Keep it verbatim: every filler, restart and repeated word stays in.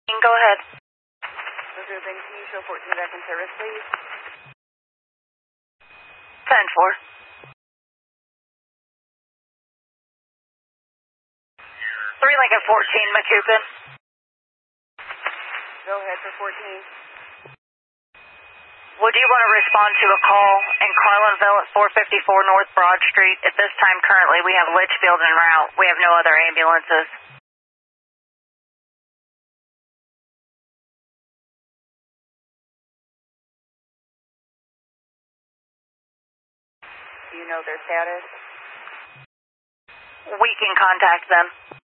Go ahead. Okay, thank you. Show fourteen back in service, please. ten four. three Lincoln fourteen, McCoupin. Go ahead for fourteen. Would you want to respond to a call in Carlinville at four fifty-four North Broad Street? At this time, currently, we have Litchfield en route. We have no other ambulances. Do you know their status? We can contact them.